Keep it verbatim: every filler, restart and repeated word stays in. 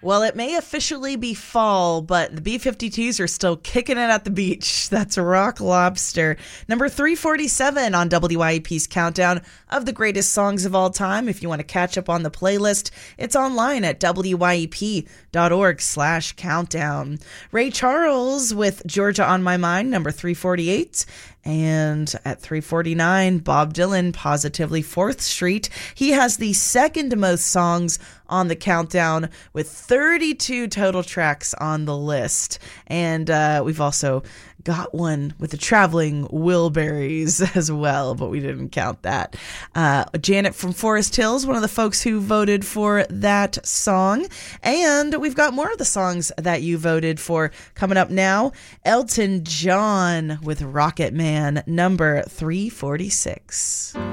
Well, it may officially be fall, but the B fifty-twos are still kicking it at the beach. That's Rock Lobster. Number three forty-seven on W Y E P's countdown of the greatest songs of all time. If you want to catch up on the playlist, it's online at W Y E P dot org slash countdown. Ray Charles with Georgia on My Mind, number three forty-eight. And at three forty-nine, Bob Dylan, Positively fourth Street. He has the second most songs on the countdown with thirty-two total tracks on the list. And uh, we've also got one with the Traveling Wilburys as well, but we didn't count that. Uh, Janet from Forest Hills, one of the folks who voted for that song. And we've got more of the songs that you voted for coming up now. Elton John with Rocket Man, number three forty-six.